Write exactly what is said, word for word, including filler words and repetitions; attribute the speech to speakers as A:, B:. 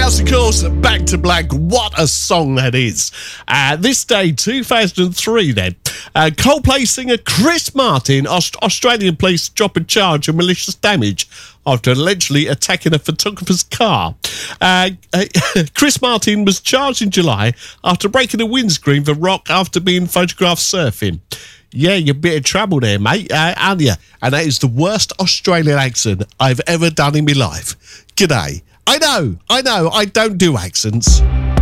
A: Yes, of course, Back to Black. What a song that is. Uh, this day, two thousand three then, uh, Coldplay singer Chris Martin, Aust- Australian police drop a charge of malicious damage after allegedly attacking a photographer's car. Uh, uh, Chris Martin was charged in July after breaking a windscreen for rock after being photographed surfing. Yeah, you're a bit of trouble there, mate, uh, aren't you? And that is the worst Australian accent I've ever done in my life. G'day. I know, I know, I don't do accents.